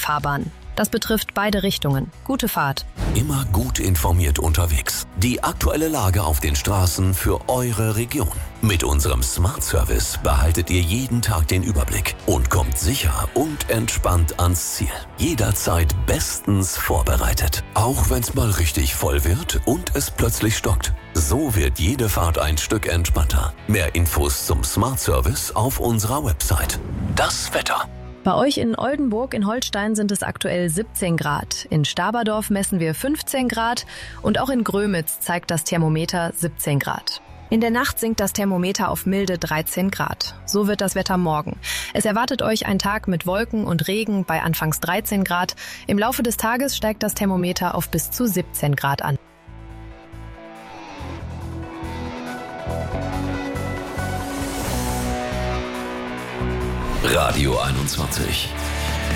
Fahrbahn. Das betrifft beide Richtungen. Gute Fahrt. Immer gut informiert unterwegs. Die aktuelle Lage auf den Straßen für eure Region. Mit unserem Smart Service behaltet ihr jeden Tag den Überblick und kommt sicher und entspannt ans Ziel. Jederzeit bestens vorbereitet. Auch wenn's mal richtig voll wird und es plötzlich stockt. So wird jede Fahrt ein Stück entspannter. Mehr Infos zum Smart Service auf unserer Website. Das Wetter. Bei euch in Oldenburg in Holstein sind es aktuell 17 Grad. In Staberdorf messen wir 15 Grad und auch in Grömitz zeigt das Thermometer 17 Grad. In der Nacht sinkt das Thermometer auf milde 13 Grad. So wird das Wetter morgen. Es erwartet euch ein Tag mit Wolken und Regen bei anfangs 13 Grad. Im Laufe des Tages steigt das Thermometer auf bis zu 17 Grad an. Radio 21.